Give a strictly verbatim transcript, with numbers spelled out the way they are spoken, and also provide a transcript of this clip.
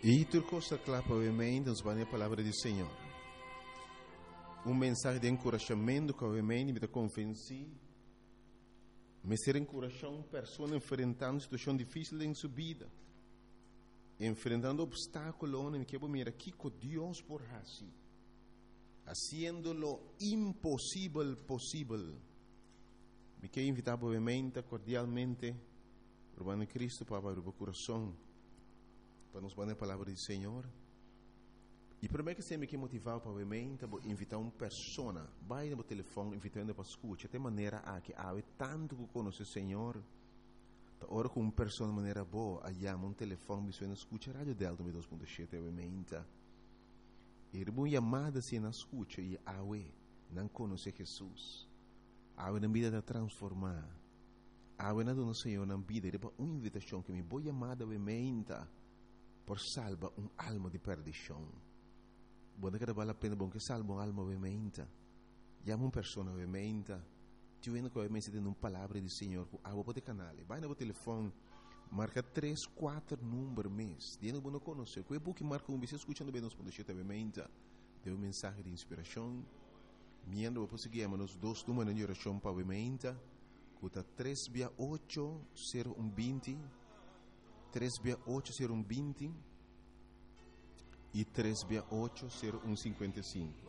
E turcosa clapa obviamente nos vai a palavra do Senhor. Um mensagem de encorajamento que obviamente me convenci. Me ser encorajar uma pessoa enfrentando uma situação difícil em sua vida. Enfrentando obstáculos, me quero mirar aqui com Deus por assim. Haciendo lo impossível possível. Me quero invitar obviamente, cordialmente, Urbano Cristo para abrir o coração, para nos dar a palavra do Senhor. E primeiro que você me quer motivar para obviamente, invitar uma pessoa, vai no telefone, invitando para escutar, de maneira a que há tanto que conhece o Senhor, da hora com uma pessoa de maneira boa, aí há um telefone, você escuta a rádio Delta dois ponto sete, obviamente. E uma chamada se não escuta e há não conhece Jesus. Há uma vida de transformar. Há uma dona Senhor na vida, e uma invitação que me boa chamada obviamente por salvar uma alma de perdição. Buona che vale la pena bom che salva un'alma ovviamente. Chiama una persona ovviamente. Ti viene che ovviamente di una palavra di Signore. Ah, vuoi poter canale. Vai nel telefono. Marca tre quattro numeri mes. Viene buono conoscere. Quei buchi marca un bisogno ascoltando bene nos podete ovviamente. Deu un messaggio di ispirazione. Miendo dopo seguiamo nos dos numeri di orazione pa ovviamente. Cuta tre otto zero uno venti. tre otto zero uno venti. E três oito zero um cinquenta e cinco.